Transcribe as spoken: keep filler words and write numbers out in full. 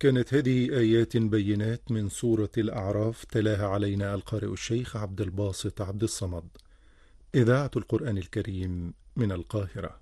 كانت هذه آيات بينات من سورة الأعراف، تلاها علينا القارئ الشيخ عبد الباسط عبد الصمد. إذاعة القرآن الكريم من القاهرة.